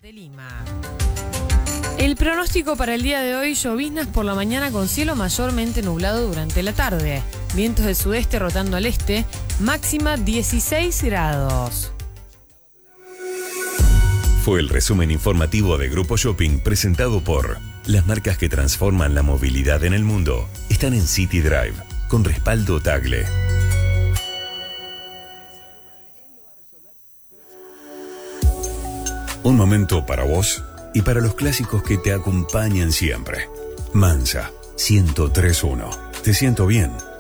de Lima. El pronóstico para el día de hoy: lloviznas por la mañana con cielo mayormente nublado durante la tarde. Vientos del sudeste rotando al este, máxima 16 grados. Fue el resumen informativo de Grupo Shopping presentado por las marcas que transforman la movilidad en el mundo. Están en City Drive, con respaldo Tagle. Un momento para vos y para los clásicos que te acompañan siempre. Mansa, 103.1. Te siento bien.